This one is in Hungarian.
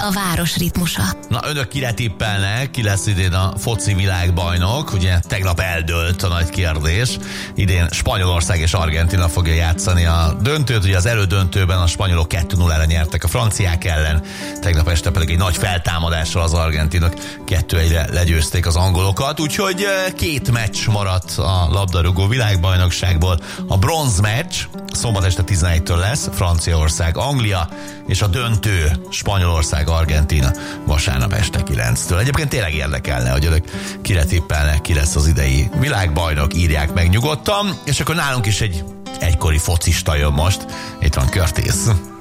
a város ritmusa. Na, önök kire tippelnek? Ki lesz idén a foci világbajnok? Ugye tegnap eldőlt a nagy kérdés. Idén Spanyolország és Argentína fogja játszani a döntőt. Ugye az elődöntőben a spanyolok 2-0-ra nyertek a franciák ellen. Tegnap este pedig egy nagy feltámadással az argentinok 2-1-re legyőzték az angolokat. Úgyhogy 2 meccs maradt a labdarúgó világbajnokságból. A bronz meccs szombat este 11-től lesz, Franciaország, Anglia, és a döntő Spanyolország, Argentína vasárnap este 9-től. Egyébként tényleg érdekelne, hogy önök kire tippelnek, ki lesz az idei világbajnok, írják meg nyugodtan, és akkor nálunk is egy egykori focista jön most. Itt van Curtis.